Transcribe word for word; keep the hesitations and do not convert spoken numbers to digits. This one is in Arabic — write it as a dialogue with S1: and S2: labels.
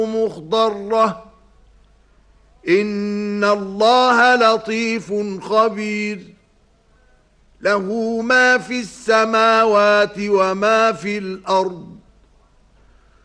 S1: مخضرة إن الله لطيف خبير له ما في السماوات وما في الأرض